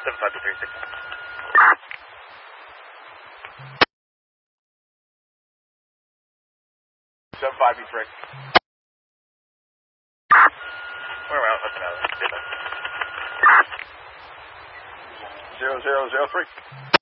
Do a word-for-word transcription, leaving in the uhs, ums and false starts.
seven five two three six. seven five two three. We're out, looking out. Zero zero zero three.